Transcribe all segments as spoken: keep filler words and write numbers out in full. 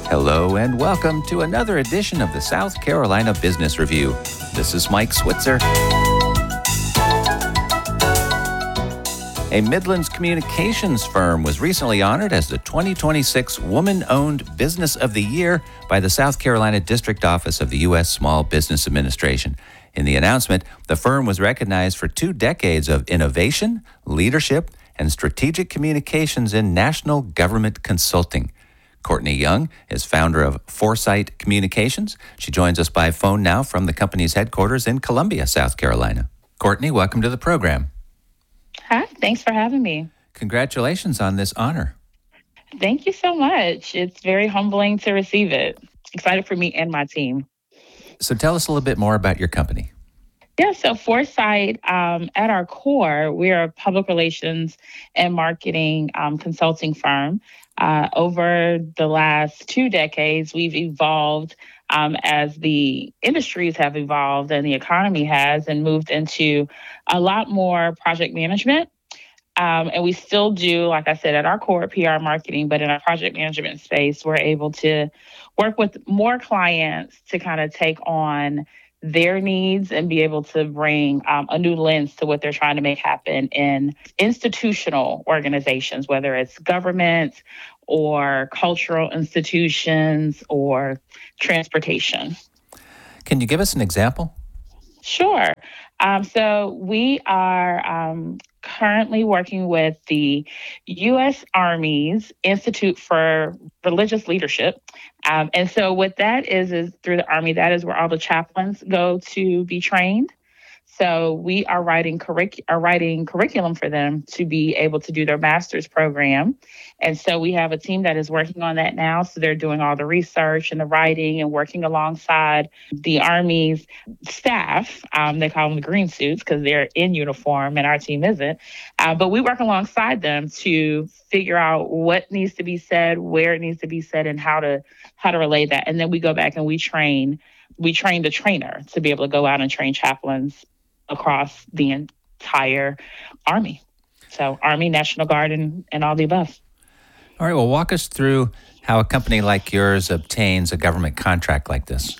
Hello and welcome to another edition of the South Carolina Business Review. This is Mike Switzer. A Midlands communications firm was recently honored as the twenty twenty-six Woman-Owned Business of the Year by the South Carolina District Office of the U S Small Business Administration. In the announcement, the firm was recognized for two decades of innovation, leadership, and strategic communications in national government consulting. Courtney Young is founder of Foresight Communications. She joins us by phone now from the company's headquarters in Columbia, South Carolina. Courtney, welcome to the program. Hi, thanks for having me. Congratulations on this honor. Thank you so much. It's very humbling to receive it. Excited for me and my team. So tell us a little bit more about your company. Yeah, so Foresight, um, at our core, we're a public relations and marketing um, consulting firm. Uh, over the last two decades, we've evolved um, as the industries have evolved and the economy has, and moved into a lot more project management. Um, and we still do, like I said, at our core, P R marketing, but in our project management space, we're able to work with more clients to kind of take on their needs and be able to bring um, a new lens to what they're trying to make happen in institutional organizations, whether it's government or cultural institutions or transportation. Can you give us an example? Sure. Um, so we are um, currently working with the U S Army's Institute for Religious Leadership. Um, and so what that is, is through the Army, that is where all the chaplains go to be trained. So we are writing, curric- are writing curriculum for them to be able to do their master's program. And so we have a team that is working on that now. So they're doing all the research and the writing and working alongside the Army's staff. Um, they call them the green suits because they're in uniform and our team isn't. Uh, but we work alongside them to figure out what needs to be said, where it needs to be said, and how to how to relay that. And then we go back and we train, we train the trainer to be able to go out and train chaplains across the entire Army. So Army, National Guard, and, and all the above. All right, well, walk us through how a company like yours obtains a government contract like this.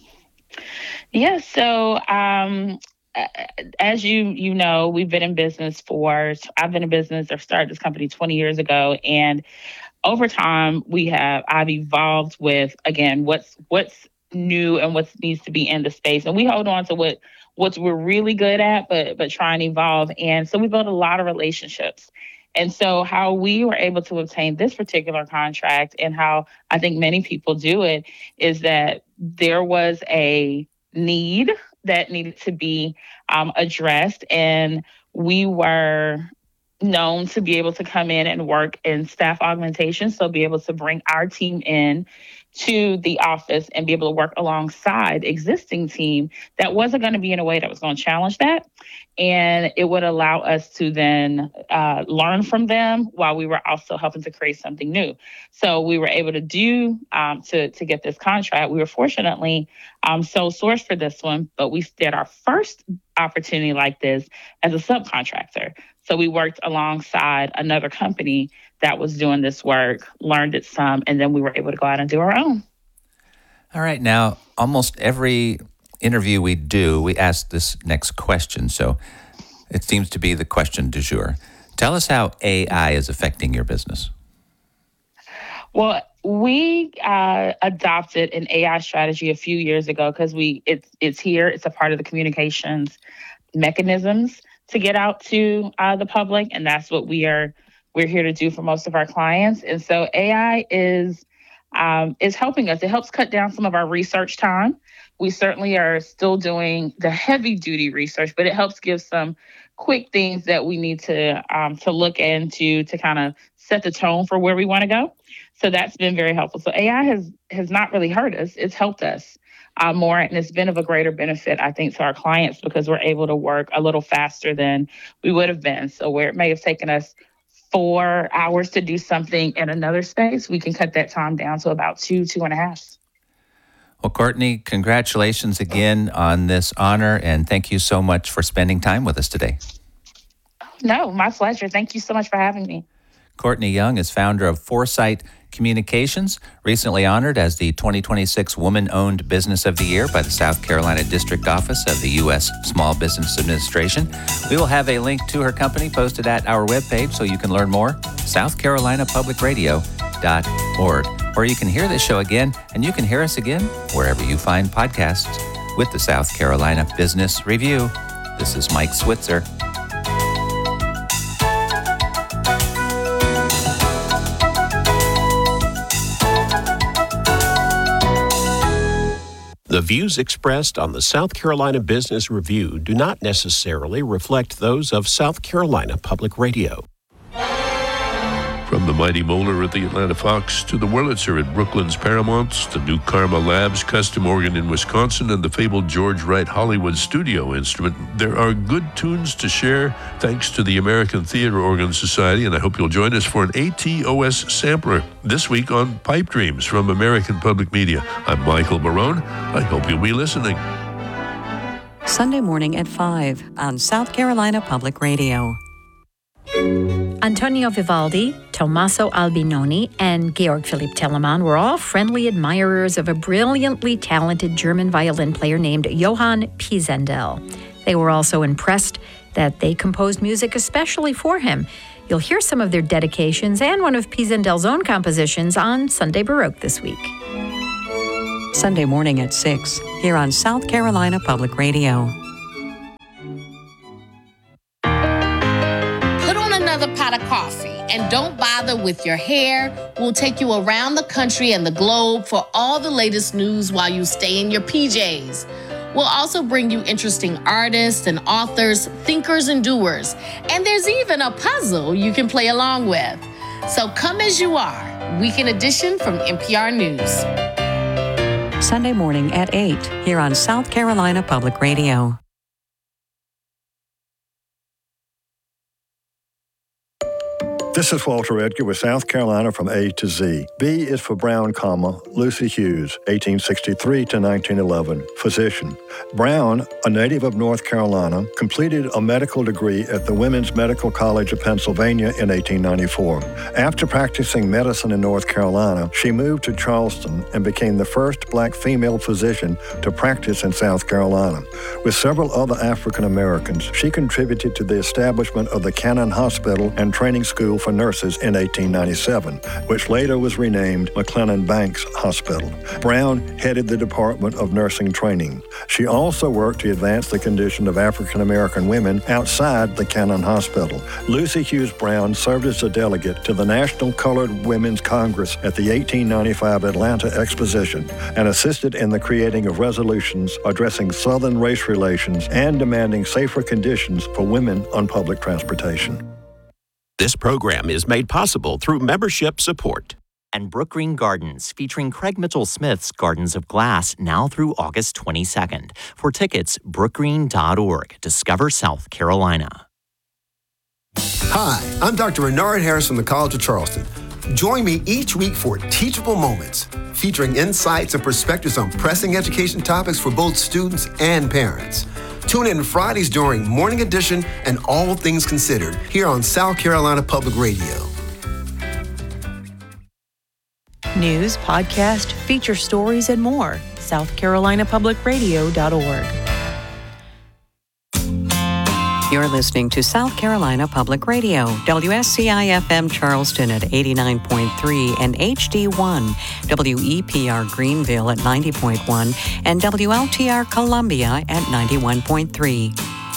Yeah, so um, as you you know, we've been in business for, I've been in business, I started this company twenty years ago, and over time, we have, I've evolved with, again, what's what's new and what needs to be in the space. And we hold on to what what we're really good at, but but try and evolve. And so we built a lot of relationships. And so how we were able to obtain this particular contract, and how I think many people do it, is that there was a need that needed to be um, addressed. And we were known to be able to come in and work in staff augmentation. So be able to bring our team in to the office and be able to work alongside existing team that wasn't going to be in a way that was going to challenge that. And it would allow us to then uh, learn from them while we were also helping to create something new. So we were able to do, um, to, to get this contract. We were fortunately um, sole source for this one, but we did our first opportunity like this as a subcontractor. So we worked alongside another company that was doing this work, learned it some, and then we were able to go out and do our own. All right, now, almost every interview we do, we ask this next question. So it seems to be the question du jour. Tell us how A I is affecting your business. Well, we uh, adopted an A I strategy a few years ago because we it's it's here. It's a part of the communications mechanisms to get out to uh, the public, and that's what we are we're here to do for most of our clients. And so A I is um, is helping us. It helps cut down some of our research time. We certainly are still doing the heavy duty research, but it helps give some quick things that we need to um, to look into to kind of set the tone for where we want to go. So that's been very helpful. So A I has has not really hurt us. It's helped us uh, more, and it's been of a greater benefit, I think, to our clients because we're able to work a little faster than we would have been. So where it may have taken us four hours to do something in another space, we can cut that time down to about two, two and a half. Well, Courtney, congratulations again on this honor, and thank you so much for spending time with us today. No, my pleasure. Thank you so much for having me. Courtney Young is founder of Foresight Communications, recently honored as the twenty twenty-six Woman-Owned Business of the Year by the South Carolina District Office of the U S Small Business Administration. We will have a link to her company posted at our webpage so you can learn more, south carolina public radio dot org. Or you can hear this show again, and you can hear us again wherever you find podcasts with the South Carolina Business Review. This is Mike Switzer. The views expressed on the South Carolina Business Review do not necessarily reflect those of South Carolina Public Radio. From the mighty Moeller at the Atlanta Fox to the Wurlitzer at Brooklyn's Paramount, to New Karma Labs custom organ in Wisconsin, and the fabled George Wright Hollywood studio instrument, there are good tunes to share thanks to the American Theater Organ Society, and I hope you'll join us for an A T O S sampler this week on Pipe Dreams from American Public Media. I'm Michael Barone. I hope you'll be listening. Sunday morning at five on South Carolina Public Radio. Antonio Vivaldi, Tommaso Albinoni, and Georg Philipp Telemann were all friendly admirers of a brilliantly talented German violin player named Johann Pisendel. They were also impressed that they composed music especially for him. You'll hear some of their dedications and one of Pisendel's own compositions on Sunday Baroque this week. Sunday morning at six, here on South Carolina Public Radio. Pot of coffee and don't bother with your hair. We'll take you around the country and the globe for all the latest news while you stay in your P Js. We'll also bring you interesting artists and authors, thinkers and doers. And there's even a puzzle you can play along with. So come as you are. Weekend edition from N P R News. Sunday morning at eight, here on South Carolina Public Radio. This is Walter Edgar with South Carolina from A to Z. B is for Brown, comma, Lucy Hughes, eighteen sixty-three to nineteen eleven, physician. Brown, a native of North Carolina, completed a medical degree at the Women's Medical College of Pennsylvania in eighteen ninety-four. After practicing medicine in North Carolina, she moved to Charleston and became the first black female physician to practice in South Carolina. With several other African Americans, she contributed to the establishment of the Cannon Hospital and Training School for Nurses in eighteen ninety-seven, which later was renamed McLennan Banks Hospital. Brown headed the Department of Nursing Training. She also worked to advance the condition of African American women outside the Cannon Hospital. Lucy Hughes Brown served as a delegate to the National Colored Women's Congress at the eighteen ninety-five Atlanta Exposition and assisted in the creating of resolutions addressing Southern race relations and demanding safer conditions for women on public transportation. This program is made possible through membership support. And Brookgreen Gardens, featuring Craig Mitchell-Smith's Gardens of Glass, now through August twenty-second. For tickets, brookgreen dot org. Discover South Carolina. Hi, I'm Doctor Renard Harris from the College of Charleston. Join me each week for Teachable Moments, featuring insights and perspectives on pressing education topics for both students and parents. Tune in Fridays during Morning Edition and All Things Considered here on South Carolina Public Radio. News, podcast, feature stories, and more. south carolina public radio dot org. You're listening to South Carolina Public Radio, W S C I F M Charleston at eighty-nine point three and H D one, W E P R Greenville at ninety point one, and W L T R Columbia at ninety-one point three.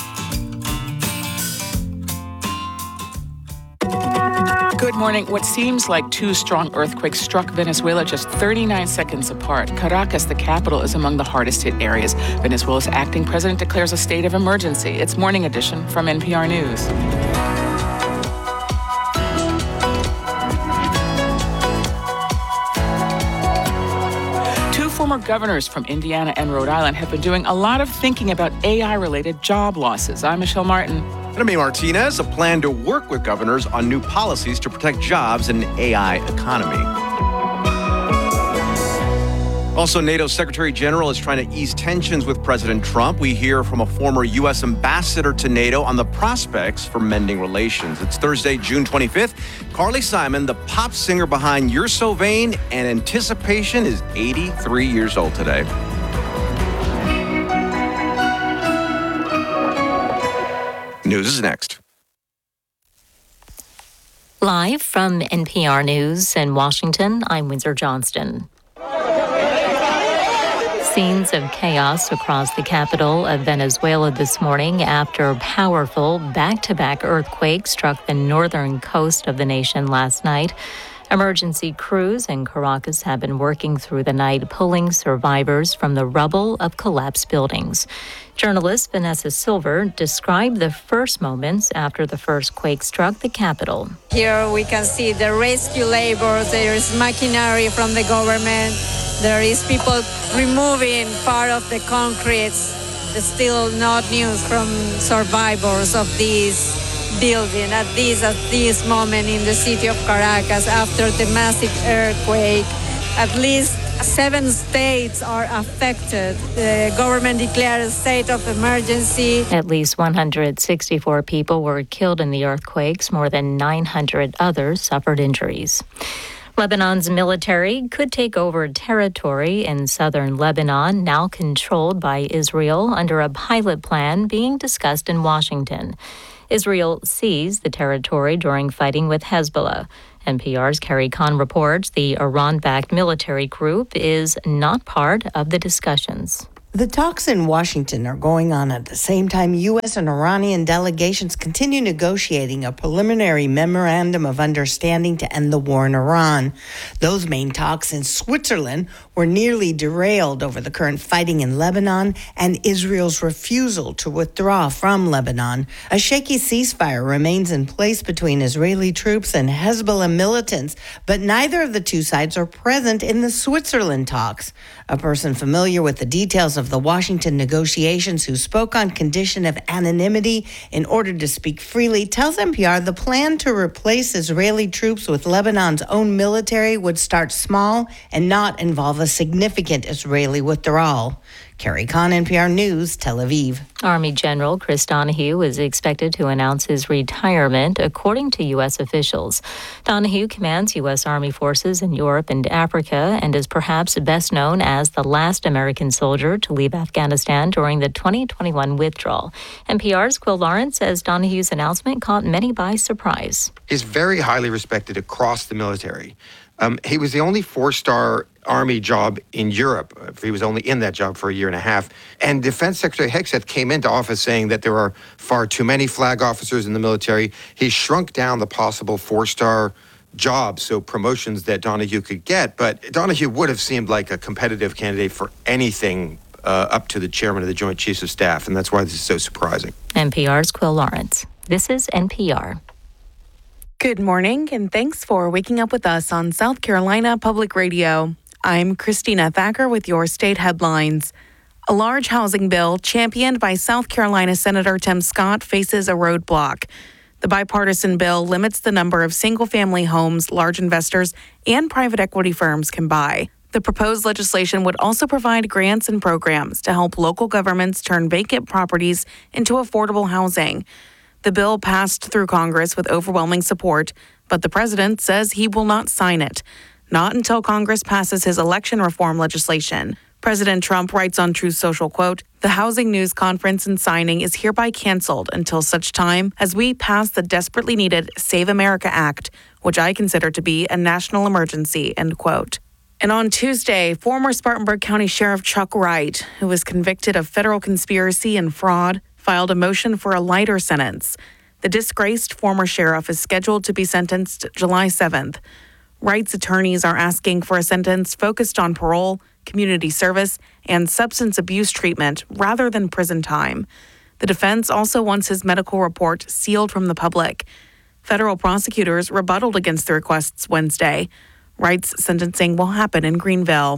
Good morning. What seems like two strong earthquakes struck Venezuela just thirty-nine seconds apart. Caracas, the capital, is among the hardest hit areas. Venezuela's acting president declares a state of emergency. It's Morning Edition from N P R News. Two former governors from Indiana and Rhode Island have been doing a lot of thinking about A I-related job losses. I'm Michelle Martin. And I'm Amy Martinez, a plan to work with governors on new policies to protect jobs in an A I economy. Also, NATO's Secretary General is trying to ease tensions with President Trump. We hear from a former U S ambassador to NATO on the prospects for mending relations. It's Thursday, June twenty-fifth. Carly Simon, the pop singer behind You're So Vain and Anticipation, is eighty-three years old today. News is next. Live from N P R News in Washington, I'm Windsor Johnston. Scenes of chaos across the capital of Venezuela this morning after powerful back-to-back earthquakes struck the northern coast of the nation last night. Emergency crews in Caracas have been working through the night, pulling survivors from the rubble of collapsed buildings. Journalist Vanessa Silver described the first moments after the first quake struck the capital. Here we can see the rescue labors. There is machinery from the government. There is people removing part of the concrete. There's still not news from survivors of this building at this at this moment in the city of Caracas after the massive earthquake. At least seven states are affected. The government declared a state of emergency. At least one hundred sixty-four people were killed in the earthquakes. More than nine hundred others suffered injuries. Lebanon's military could take over territory in southern Lebanon, now controlled by Israel, under a pilot plan being discussed in Washington. Israel seized the territory during fighting with Hezbollah. N P R's Carrie Kahn reports the Iran-backed military group is not part of the discussions. The talks in Washington are going on at the same time U S and Iranian delegations continue negotiating a preliminary memorandum of understanding to end the war in Iran. Those main talks in Switzerland were nearly derailed over the current fighting in Lebanon and Israel's refusal to withdraw from Lebanon. A shaky ceasefire remains in place between Israeli troops and Hezbollah militants, but neither of the two sides are present in the Switzerland talks. A person familiar with the details of the Washington negotiations who spoke on condition of anonymity in order to speak freely tells N P R the plan to replace Israeli troops with Lebanon's own military would start small and not involve a significant Israeli withdrawal. Carrie Kahn, N P R News, Tel Aviv. Army General Chris Donahue is expected to announce his retirement, according to U S officials. Donahue commands U S Army forces in Europe and Africa and is perhaps best known as the last American soldier to leave Afghanistan during the twenty twenty-one withdrawal. N P R's Quill Lawrence says Donahue's announcement caught many by surprise. He's very highly respected across the military. Um, he was the only four-star Army job in Europe. He was only in that job for a year and a half. And Defense Secretary Hegseth came into office saying that there are far too many flag officers in the military. He shrunk down the possible four-star jobs, so promotions that Donahue could get. But Donahue would have seemed like a competitive candidate for anything uh, up to the chairman of the Joint Chiefs of Staff, and that's why this is so surprising. N P R's Quill Lawrence. This is N P R. Good morning, and thanks for waking up with us on South Carolina Public Radio. I'm Christina Thacker with your state headlines. A large housing bill championed by South Carolina Senator Tim Scott faces a roadblock. The bipartisan bill limits the number of single-family homes large investors and private equity firms can buy. The proposed legislation would also provide grants and programs to help local governments turn vacant properties into affordable housing. The bill passed through Congress with overwhelming support, but the president says he will not sign it. Not until Congress passes his election reform legislation. President Trump writes on Truth Social, quote, "The housing news conference and signing is hereby canceled until such time as we pass the desperately needed Save America Act, which I consider to be a national emergency," end quote. And on Tuesday, former Spartanburg County Sheriff Chuck Wright, who was convicted of federal conspiracy and fraud, filed a motion for a lighter sentence. The disgraced former sheriff is scheduled to be sentenced July seventh. Wright's attorneys are asking for a sentence focused on parole, community service, and substance abuse treatment rather than prison time. The defense also wants his medical report sealed from the public. Federal prosecutors rebutted against the requests Wednesday. Wright's sentencing will happen in Greenville.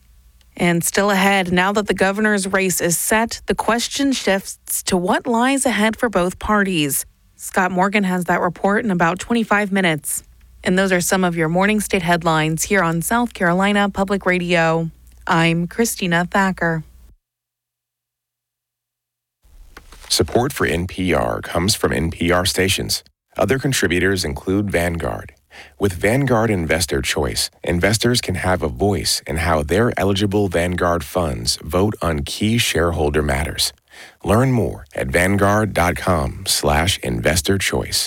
And still ahead, now that the governor's race is set, the question shifts to what lies ahead for both parties. Scott Morgan has that report in about twenty-five minutes. And those are some of your morning state headlines here on South Carolina Public Radio. I'm Christina Thacker. Support for N P R comes from N P R stations. Other contributors include Vanguard. With Vanguard Investor Choice, investors can have a voice in how their eligible Vanguard funds vote on key shareholder matters. Learn more at vanguard.com slash investor choice.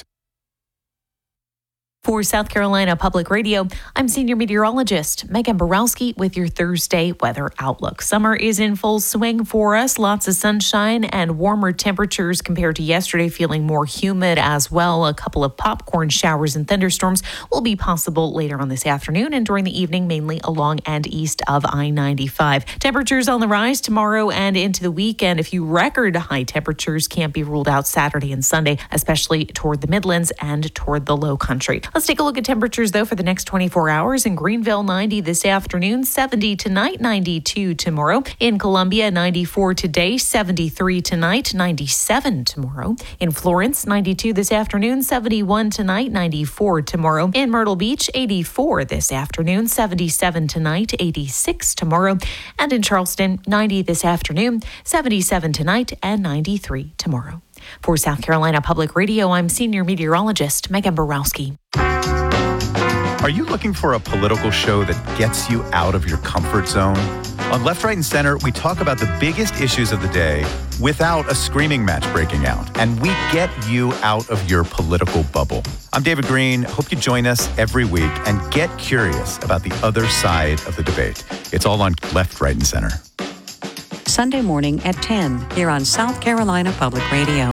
For South Carolina Public Radio, I'm senior meteorologist Megan Borowski with your Thursday weather outlook. Summer is in full swing for us. Lots of sunshine and warmer temperatures compared to yesterday, feeling more humid as well. A couple of popcorn showers and thunderstorms will be possible later on this afternoon and during the evening, mainly along and east of I ninety-five. Temperatures on the rise tomorrow and into the weekend. A few record high temperatures can't be ruled out Saturday and Sunday, especially toward the Midlands and toward the Low Country. Let's take a look at temperatures, though, for the next twenty-four hours. In Greenville, ninety this afternoon, seventy tonight, ninety-two tomorrow. In Columbia, ninety-four today, seventy-three tonight, ninety-seven tomorrow. In Florence, ninety-two this afternoon, seventy-one tonight, ninety-four tomorrow. In Myrtle Beach, eighty-four this afternoon, seventy-seven tonight, eighty-six tomorrow. And in Charleston, ninety this afternoon, seventy-seven tonight, and ninety-three tomorrow. For South Carolina Public Radio, I'm senior meteorologist Megan Borowski. Are you looking for a political show that gets you out of your comfort zone? On Left, Right, and Center, we talk about the biggest issues of the day without a screaming match breaking out, and we get you out of your political bubble. I'm David Green. Hope you join us every week and get curious about the other side of the debate. It's all on Left, Right, and Center. Sunday morning at ten here on South Carolina Public Radio.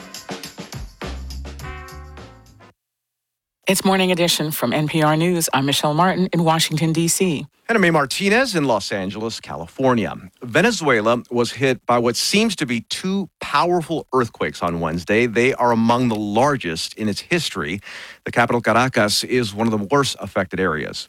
It's Morning Edition from N P R News. I'm Michelle Martin in Washington, D C And I'm Martinez in Los Angeles, California. Venezuela was hit by what seems to be two powerful earthquakes on Wednesday. They are among the largest in its history. The capital, Caracas, is one of the worst affected areas.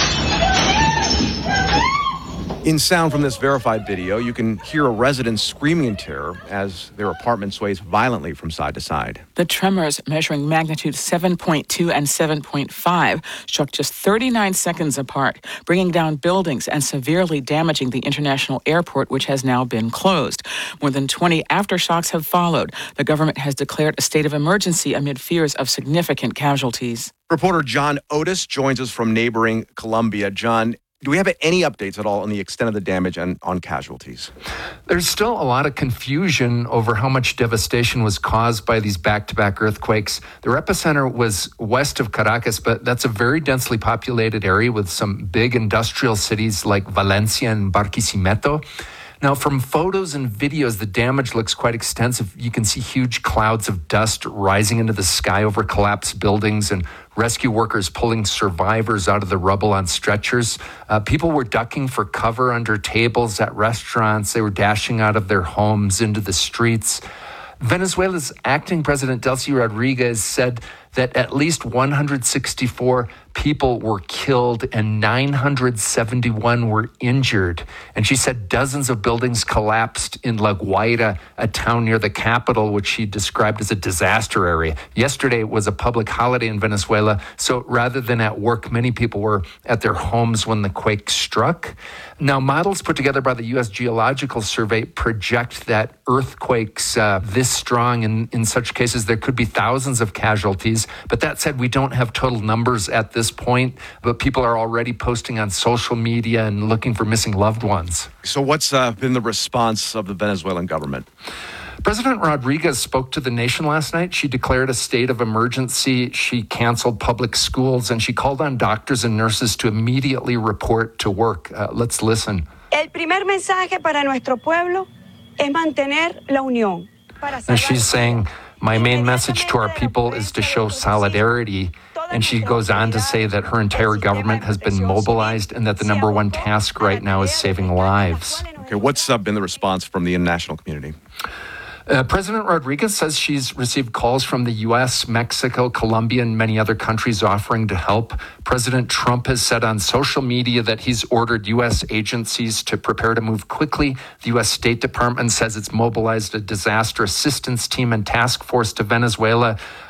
In sound from this verified video, you can hear a resident screaming in terror as their apartment sways violently from side to side. The tremors, measuring magnitude seven point two and seven point five, struck just thirty-nine seconds apart, bringing down buildings and severely damaging the international airport, which has now been closed. More than twenty aftershocks have followed. The government has declared a state of emergency amid fears of significant casualties. Reporter John Otis joins us from neighboring Colombia. John, do we have any updates at all on the extent of the damage and on casualties? There's still a lot of confusion over how much devastation was caused by these back-to-back earthquakes. Their epicenter was west of Caracas, but that's a very densely populated area with some big industrial cities like Valencia and Barquisimeto. Now, from photos and videos, the damage looks quite extensive. You can see huge clouds of dust rising into the sky over collapsed buildings and rescue workers pulling survivors out of the rubble on stretchers. Uh, people were ducking for cover under tables at restaurants. They were dashing out of their homes into the streets. Venezuela's acting president, Delcy Rodriguez, said that at least one hundred sixty-four people were killed and nine hundred seventy-one were injured. And she said dozens of buildings collapsed in La Guaira, a town near the capital, which she described as a disaster area. Yesterday was a public holiday in Venezuela, so rather than at work, many people were at their homes when the quake struck. Now, models put together by the U S Geological Survey project that earthquakes uh, this strong, in, in such cases, there could be thousands of casualties. But that said, we don't have total numbers at this point, but people are already posting on social media and looking for missing loved ones. So what's uh, been the response of the Venezuelan government? President Rodriguez spoke to the nation last night. She declared a state of emergency. She canceled public schools, and she called on doctors and nurses to immediately report to work. Uh, let's listen. El primer mensaje para nuestro pueblo es mantener la unión. And she's saying, my main message to our people is to show solidarity. And she goes on to say that her entire government has been mobilized and that the number one task right now is saving lives. Okay, what's uh, been the response from the international community? Uh, President Rodriguez says she's received calls from the U S, Mexico, Colombia, and many other countries offering to help. President Trump has said on social media that he's ordered U S agencies to prepare to move quickly. The U S State Department says it's mobilized a disaster assistance team and task force to Venezuela.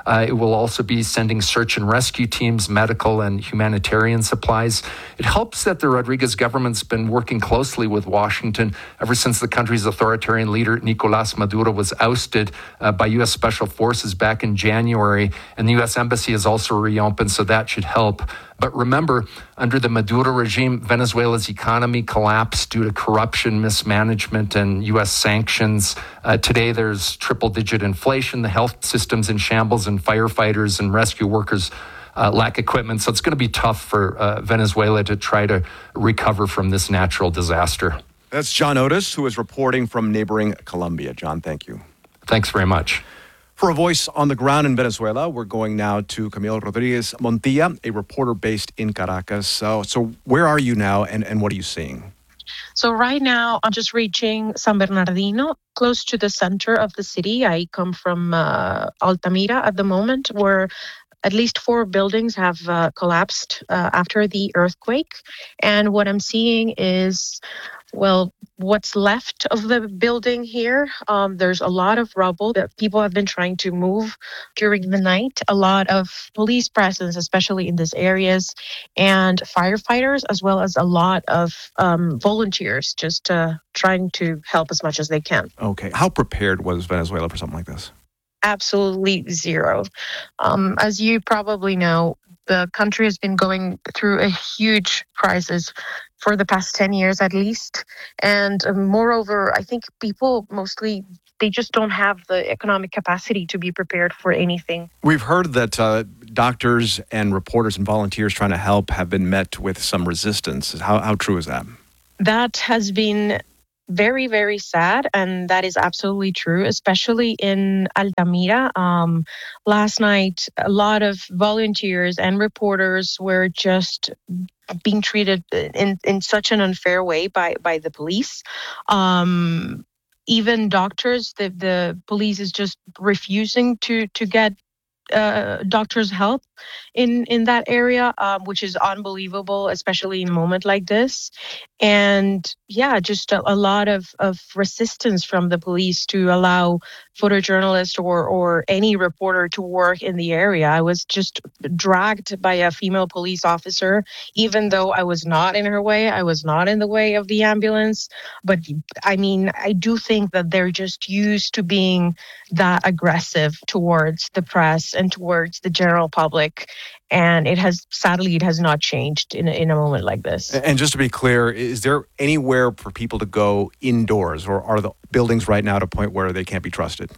Uh, it will also be sending search and rescue teams, medical and humanitarian supplies. It helps that the Rodriguez government's been working closely with Washington ever since the country's authoritarian leader, Nicolás Maduro, was ousted uh, by U S Special Forces back in January. And the U S Embassy is also reopened, so that should help. But remember, under the Maduro regime, Venezuela's economy collapsed due to corruption, mismanagement, and U S sanctions. Uh, today, there's triple-digit inflation, the health system's in shambles, and firefighters and rescue workers uh, lack equipment. So it's going to be tough for uh, Venezuela to try to recover from this natural disaster. That's John Otis, who is reporting from neighboring Colombia. John, thank you. Thanks very much. For a voice on the ground in Venezuela, we're going now to Camille Rodriguez Montilla, a reporter based in Caracas. So, so where are you now, and, and what are you seeing? So right now, I'm just reaching San Bernardino, close to the center of the city. I come from uh, Altamira at the moment, where at least four buildings have uh, collapsed uh, after the earthquake. And what I'm seeing is, well, what's left of the building here. Um, there's a lot of rubble that people have been trying to move during the night. A lot of police presence, especially in these areas, and firefighters, as well as a lot of um, volunteers just uh, trying to help as much as they can. Okay. How prepared was Venezuela for something like this? Absolutely zero. Um, as you probably know, the country has been going through a huge crisis for the past ten years at least. And uh, moreover, I think people mostly, they just don't have the economic capacity to be prepared for anything. We've heard that uh, doctors and reporters and volunteers trying to help have been met with some resistance. How, how true is that? That has been very, very sad, and that is absolutely true, especially in Altamira. Um, last night, a lot of volunteers and reporters were just being treated in, in such an unfair way by, by the police. Um, even doctors, the, the police is just refusing to, to get uh, doctors' help in, in that area, um, which is unbelievable, especially in a moment like this. And yeah, just a, a lot of, of resistance from the police to allow photojournalists or, or any reporter to work in the area. I was just dragged by a female police officer, even though I was not in her way. I was not in the way of the ambulance. But I mean, I do think that they're just used to being that aggressive towards the press and towards the general public. And it has, sadly, it has not changed in a, in a moment like this. And just to be clear, is there anywhere for people to go indoors, or are the buildings right now at a point where they can't be trusted?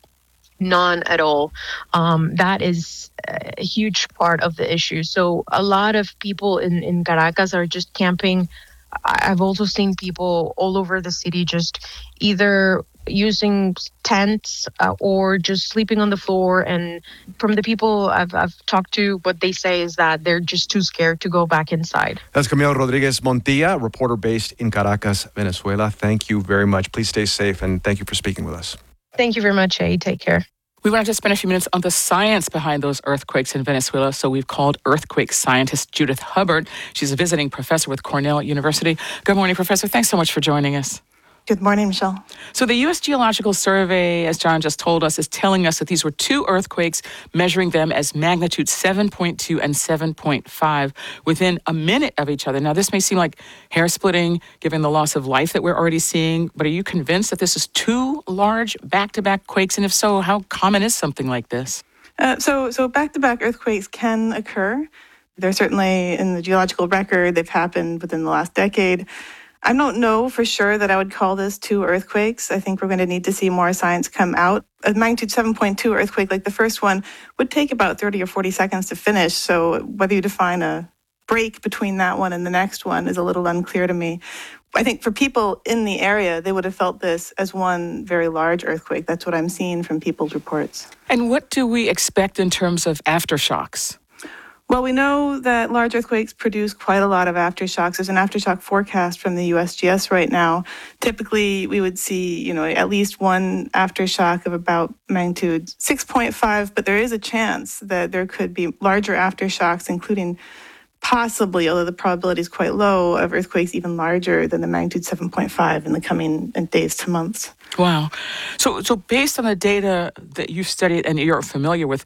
None at all. Um, that is a huge part of the issue. So a lot of people in, in Caracas are just camping. I've also seen people all over the city just either using tents uh, or just sleeping on the floor. And from the people I've, I've talked to, what they say is that they're just too scared to go back inside. That's Camille Rodriguez Montilla, reporter based in Caracas, Venezuela. Thank you very much. Please stay safe, and thank you for speaking with us. Thank you very much, Jay. Take care. We wanted to spend a few minutes on the science behind those earthquakes in Venezuela, so we've called earthquake scientist Judith Hubbard. She's a visiting professor with Cornell University. Good morning, Professor. Thanks so much for joining us. Good morning, Michelle. So the U S Geological Survey, as John just told us, is telling us that these were two earthquakes, measuring them as magnitude seven point two and seven point five within a minute of each other. Now, this may seem like hair-splitting, given the loss of life that we're already seeing, but are you convinced that this is two large back-to-back quakes? And if so, how common is something like this? Uh, so, so back-to-back earthquakes can occur. They're certainly in the geological record. They've happened within the last decade. I don't know for sure that I would call this two earthquakes. I think we're going to need to see more science come out. A magnitude seven point two earthquake like the first one would take about thirty or forty seconds to finish. So whether you define a break between that one and the next one is a little unclear to me. I think for people in the area, they would have felt this as one very large earthquake. That's what I'm seeing from people's reports. And what do we expect in terms of aftershocks? Well, we know that large earthquakes produce quite a lot of aftershocks. There's an aftershock forecast from the U S G S right now. Typically, we would see, you know, at least one aftershock of about magnitude six point five, but there is a chance that there could be larger aftershocks, including possibly, although the probability is quite low, of earthquakes even larger than the magnitude seven point five in the coming days to months. Wow. So, so based on the data that you've studied and you're familiar with,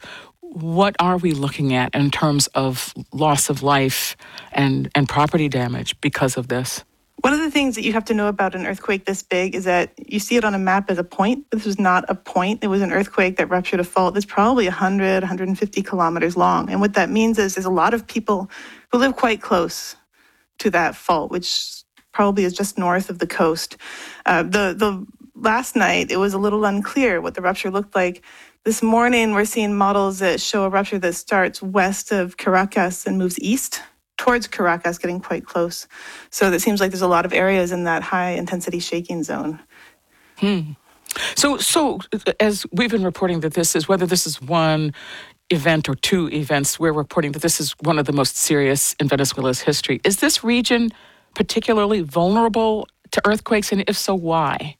what are we looking at in terms of loss of life and, and property damage because of this? One of the things that you have to know about an earthquake this big is that you see it on a map as a point. This was not a point. It was an earthquake that ruptured a fault that's probably one hundred, one hundred fifty kilometers long. And what that means is there's a lot of people who live quite close to that fault, which probably is just north of the coast. Uh, the the last night, it was a little unclear what the rupture looked like. This morning, we're seeing models that show a rupture that starts west of Caracas and moves east towards Caracas, getting quite close. So it seems like there's a lot of areas in that high-intensity shaking zone. Hmm. So, so as we've been reporting that this is, whether this is one event or two events, we're reporting that this is one of the most serious in Venezuela's history. Is this region particularly vulnerable to earthquakes, and if so, why?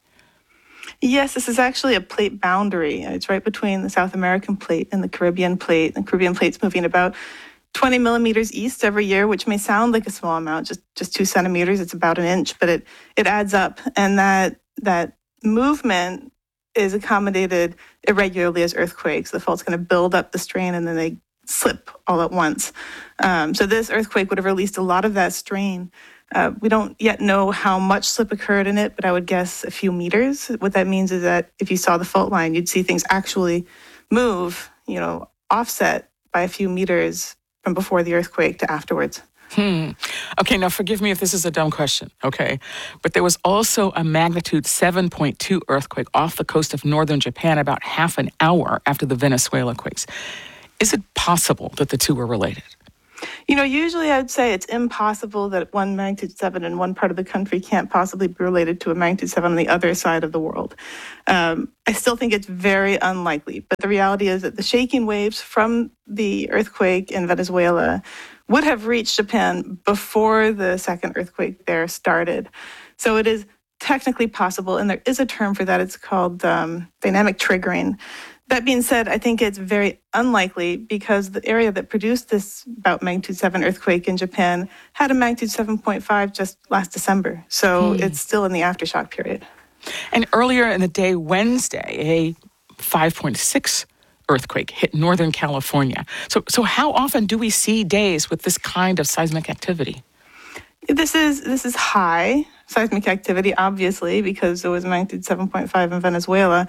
Yes, this is actually a plate boundary. It's right between the South American plate and the Caribbean plate. The Caribbean plate's moving about twenty millimeters east every year, which may sound like a small amount, just, just two centimeters. It's about an inch, but it, it adds up. And that that movement is accommodated irregularly as earthquakes. The fault's going to build up the strain and then they slip all at once. Um, so this earthquake would have released a lot of that strain. Uh, we don't yet know how much slip occurred in it, but I would guess a few meters. What that means is that if you saw the fault line, you'd see things actually move, you know, offset by a few meters from before the earthquake to afterwards. Hmm. Okay, now forgive me if this is a dumb question, okay? But there was also a magnitude seven point two earthquake off the coast of northern Japan about half an hour after the Venezuela quakes. Is it possible that the two were related? You know, usually I'd say it's impossible that one magnitude seven in one part of the country can't possibly be related to a magnitude seven on the other side of the world. Um, I still think it's very unlikely, but the reality is that the shaking waves from the earthquake in Venezuela would have reached Japan before the second earthquake there started. So it is technically possible, and there is a term for that. It's called um, dynamic triggering. That being said, I think it's very unlikely because the area that produced this about magnitude seven earthquake in Japan had a magnitude seven point five just last December. So hmm. it's still in the aftershock period. And earlier in the day, Wednesday, a five point six earthquake hit Northern California. So, so how often do we see days with this kind of seismic activity? This is this is high seismic activity, obviously, because there was magnitude seven point five in Venezuela.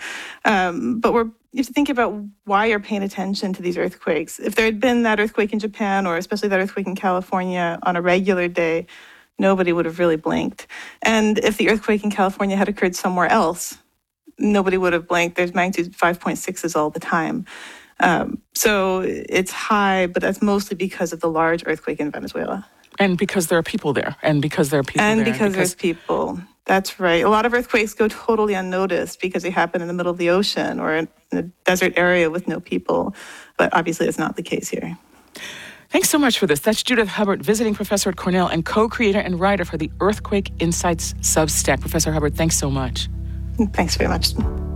Um, but we're you have to think about why you're paying attention to these earthquakes. If there had been that earthquake in Japan, or especially that earthquake in California on a regular day, nobody would have really blinked. And if the earthquake in California had occurred somewhere else, nobody would have blinked. There's magnitude five point sixes all the time. Um, so it's high, but that's mostly because of the large earthquake in Venezuela. And because there are people there, and because there are people and there. And because, because there's people. That's right. A lot of earthquakes go totally unnoticed because they happen in the middle of the ocean or in a desert area with no people. But obviously, it's not the case here. Thanks so much for this. That's Judith Hubbard, visiting professor at Cornell and co-creator and writer for the Earthquake Insights Substack. Professor Hubbard, thanks so much. Thanks very much.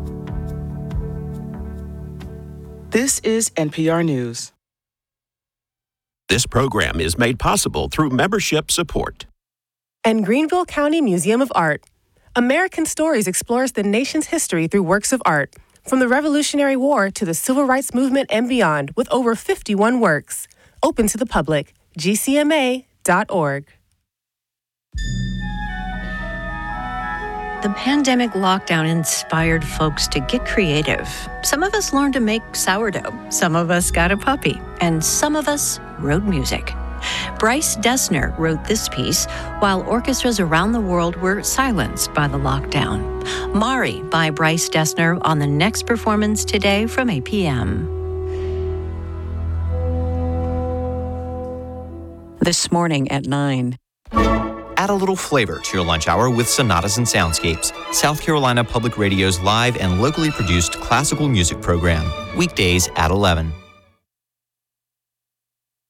This is N P R News. This program is made possible through membership support. And Greenville County Museum of Art. American Stories explores the nation's history through works of art, from the Revolutionary War to the Civil Rights Movement and beyond, with over fifty-one works. Open to the public. G C M A dot org. The pandemic lockdown inspired folks to get creative. Some of us learned to make sourdough, some of us got a puppy, and some of us wrote music. Bryce Dessner wrote this piece while orchestras around the world were silenced by the lockdown. Mari by Bryce Dessner on the next performance today from eight p.m. This morning at nine. Add a little flavor to your lunch hour with Sonatas and Soundscapes, South Carolina Public Radio's live and locally produced classical music program. Weekdays at eleven.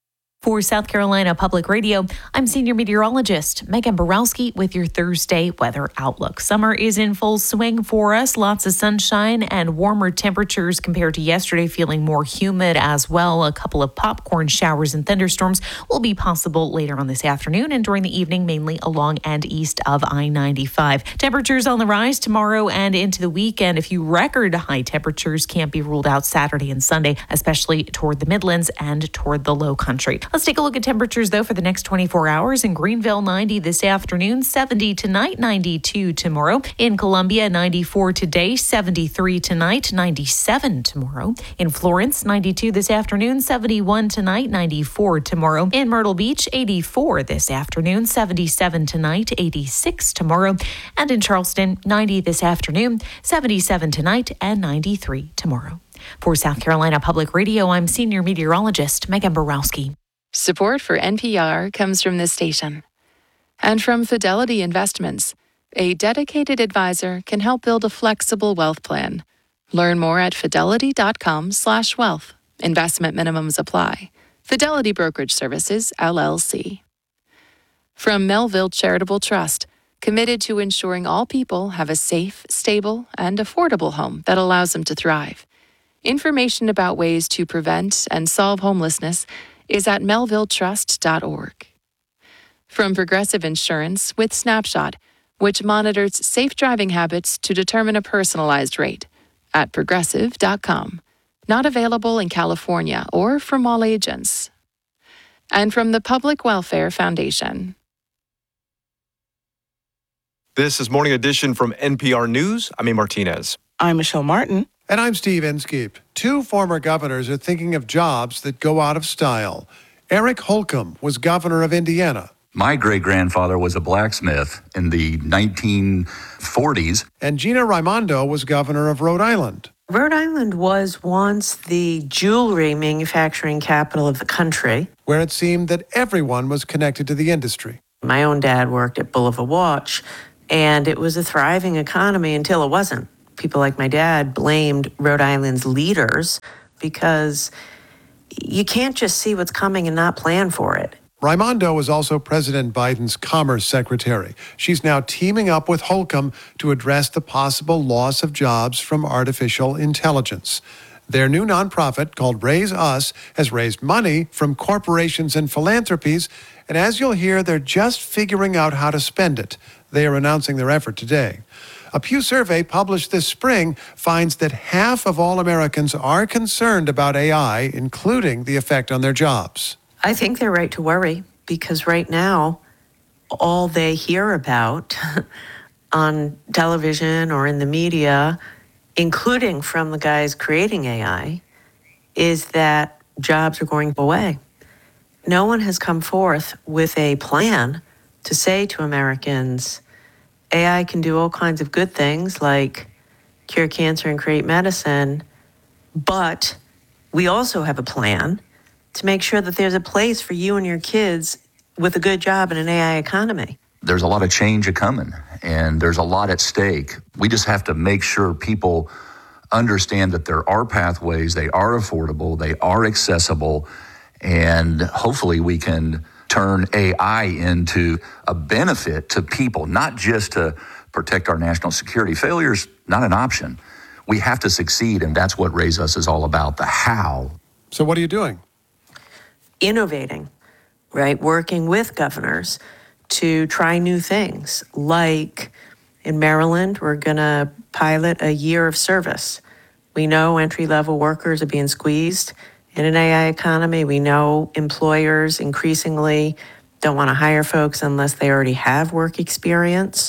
For South Carolina Public Radio, I'm senior meteorologist Megan Borowski with your Thursday weather outlook. Summer is in full swing for us. Lots of sunshine and warmer temperatures compared to yesterday, feeling more humid as well. A couple of popcorn showers and thunderstorms will be possible later on this afternoon and during the evening, mainly along and east of I ninety-five. Temperatures on the rise tomorrow and into the weekend. A few record high temperatures can't be ruled out Saturday and Sunday, especially toward the Midlands and toward the Low Country. Let's take a look at temperatures, though, for the next twenty-four hours. In Greenville, ninety this afternoon, seventy tonight, ninety-two tomorrow. In Columbia, ninety-four today, seventy-three tonight, ninety-seven tomorrow. In Florence, ninety-two this afternoon, seventy-one tonight, ninety-four tomorrow. In Myrtle Beach, eighty-four this afternoon, seventy-seven tonight, eighty-six tomorrow. And in Charleston, ninety this afternoon, seventy-seven tonight, and ninety-three tomorrow. For South Carolina Public Radio, I'm senior meteorologist Megan Borowski. Support for N P R comes from this station and from Fidelity Investments. A dedicated advisor can help build a flexible wealth plan. Learn more at fidelity.com slash wealth. Investment minimums apply. Fidelity Brokerage Services, L L C. From Melville Charitable Trust, committed to ensuring all people have a safe, stable, and affordable home that allows them to thrive. Information about ways to prevent and solve homelessness is at melville trust dot org. From Progressive Insurance with Snapshot, which monitors safe driving habits to determine a personalized rate, at progressive dot com. Not available in California or from all agents. And from the Public Welfare Foundation. This is Morning Edition from N P R News. I'm A. Martinez. I'm Michelle Martin. And I'm Steve Inskeep. Two former governors are thinking of jobs that go out of style. Eric Holcomb was governor of Indiana. My great-grandfather was a blacksmith in the nineteen forties. And Gina Raimondo was governor of Rhode Island. Rhode Island was once the jewelry manufacturing capital of the country, where it seemed that everyone was connected to the industry. My own dad worked at Bulova Watch, and it was a thriving economy until it wasn't. People like my dad blamed Rhode Island's leaders because you can't just see what's coming and not plan for it. Raimondo was also President Biden's Commerce Secretary. She's now teaming up with Holcomb to address the possible loss of jobs from artificial intelligence. Their new nonprofit, called Raise Us, has raised money from corporations and philanthropies, and as you'll hear, they're just figuring out how to spend it. They are announcing their effort today. A Pew survey published this spring finds that half of all Americans are concerned about A I, including the effect on their jobs. I think they're right to worry because right now, all they hear about on television or in the media, including from the guys creating A I, is that jobs are going away. No one has come forth with a plan to say to Americans, A I can do all kinds of good things like cure cancer and create medicine, but we also have a plan to make sure that there's a place for you and your kids with a good job in an A I economy. There's a lot of change a-coming, and there's a lot at stake. We just have to make sure people understand that there are pathways, they are affordable, they are accessible, and hopefully we can turn A I into a benefit to people, not just to protect our national security. Failure's not an option. We have to succeed, and that's what Raise Us is all about, the how. So what are you doing? Innovating, right? Working with governors to try new things. Like in Maryland, we're going to pilot a year of service. We know entry-level workers are being squeezed in an A I economy. We know employers increasingly don't want to hire folks unless they already have work experience.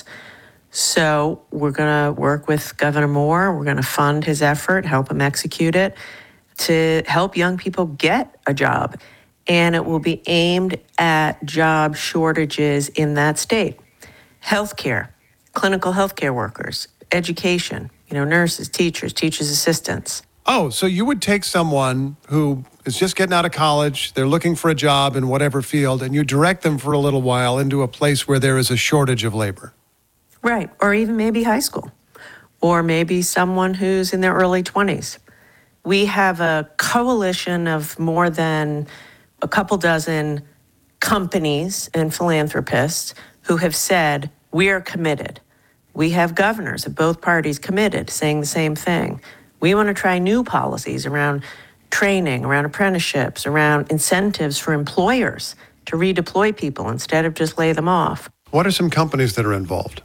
So we're going to work with Governor Moore. We're going to fund his effort, help him execute it, to help young people get a job. And it will be aimed at job shortages in that state. Healthcare, clinical healthcare workers, education, you know, nurses, teachers, teachers' assistants. Oh, so you would take someone who is just getting out of college, they're looking for a job in whatever field, and you direct them for a little while into a place where there is a shortage of labor. Right, or even maybe high school, or maybe someone who's in their early twenties. We have a coalition of more than a couple dozen companies and philanthropists who have said, we are committed. We have governors of both parties committed, saying the same thing. We want to try new policies around training, around apprenticeships, around incentives for employers to redeploy people instead of just lay them off. What are some companies that are involved?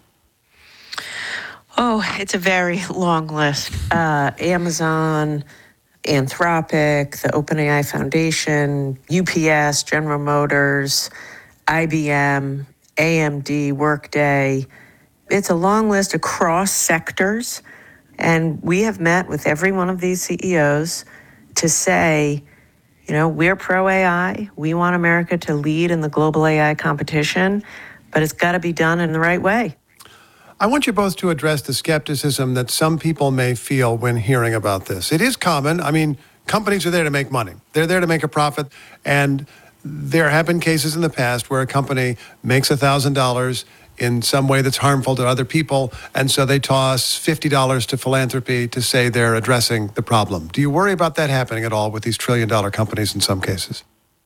Oh, it's a very long list. Uh, Amazon, Anthropic, the OpenAI Foundation, U P S, General Motors, I B M, A M D, Workday. It's a long list across sectors. And we have met with every one of these C E Os to say, you know, we're pro-A I. We want America to lead in the global A I competition, but it's got to be done in the right way. I want you both to address the skepticism that some people may feel when hearing about this. It is common. I mean, companies are there to make money. They're there to make a profit. And there have been cases in the past where a company makes one thousand dollars in some way that's harmful to other people, and so they toss fifty dollars to philanthropy to say they're addressing the problem. Do you worry about that happening at all with these trillion-dollar companies in some cases?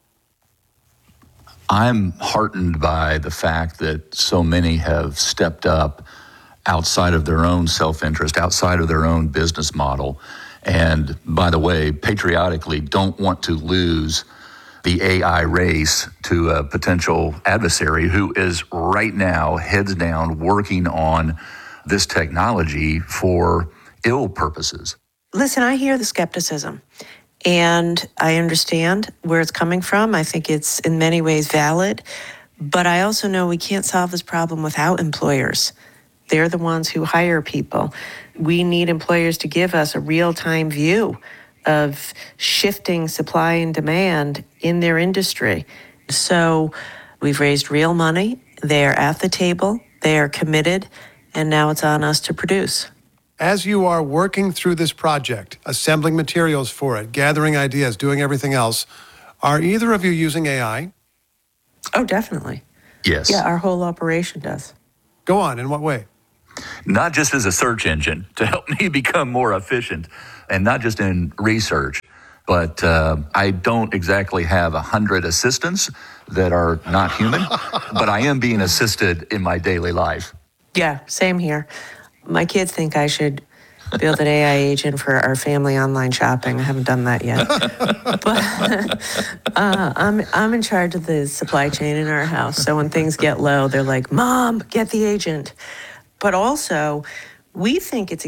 I'm heartened by the fact that so many have stepped up outside of their own self-interest, outside of their own business model, and, by the way, patriotically don't want to lose the A I race to a potential adversary who is right now, heads down, working on this technology for ill purposes. Listen, I hear the skepticism, and I understand where it's coming from. I think it's in many ways valid, but I also know we can't solve this problem without employers. They're the ones who hire people. We need employers to give us a real-time view of shifting supply and demand in their industry. So we've raised real money. They are at the table. They are committed. And now it's on us to produce. As you are working through this project, assembling materials for it, gathering ideas, doing everything else, are either of you using A I? Oh, definitely. Yes. Yeah, our whole operation does. Go on. In what way? Not just as a search engine to help me become more efficient, and not just in research, but uh, I don't exactly have a hundred assistants that are not human, but I am being assisted in my daily life. Yeah, same here. My kids think I should build an A I agent for our family online shopping. I haven't done that yet. But uh, I'm, I'm in charge of the supply chain in our house. So when things get low, they're like, Mom, get the agent. But also, we think it's